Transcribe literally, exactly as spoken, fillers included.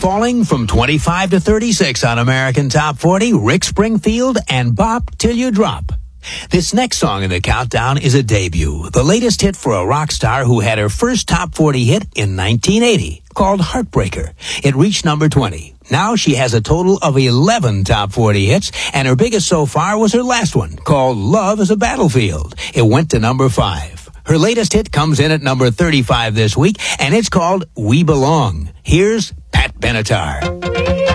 Falling from twenty-five to thirty-six on American Top forty, Rick Springfield and Bop Till You Drop. This next song in the countdown is a debut, the latest hit for a rock star who had her first Top forty hit in nineteen eighty, called Heartbreaker. It reached number twenty. Now she has a total of eleven Top forty hits, and her biggest so far was her last one, called Love is a Battlefield. It went to number five. Her latest hit comes in at number thirty-five this week, and it's called We Belong. Here's Pat Benatar.